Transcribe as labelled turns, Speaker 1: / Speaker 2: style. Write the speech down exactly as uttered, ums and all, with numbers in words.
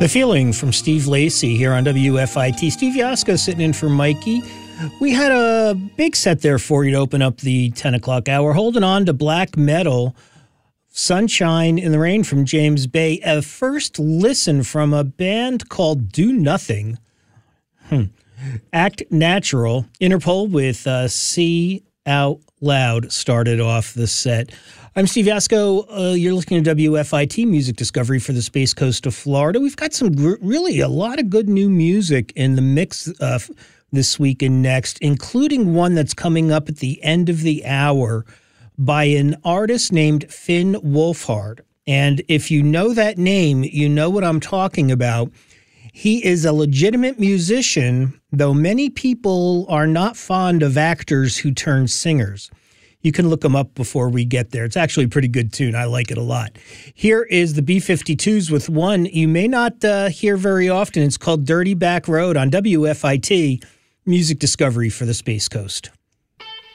Speaker 1: The Feeling from Steve Lacy here on W F I T. Steve Yasko sitting in for Mikey. We had a big set there for you to open up the ten o'clock hour. Holding on to black metal, Sunshine in the Rain from James Bay. A first listen from a band called Do Nothing. Hmm. Act Natural. Interpol with uh, See Out Loud started off the set. I'm Steve Yasko. Uh, you're listening to W F I T Music Discovery for the Space Coast of Florida. We've got some gr- really a lot of good new music in the mix uh, this week and next, including one that's coming up at the end of the hour by an artist named Finn Wolfhard. And if you know that name, you know what I'm talking about. He is a legitimate musician, though many people are not fond of actors who turn singers. You can look them up before we get there. It's actually a pretty good tune. I like it a lot. Here is the B fifty-twos with one you may not uh, hear very often. It's called Dirty Back Road on W F I T Music Discovery for the Space Coast.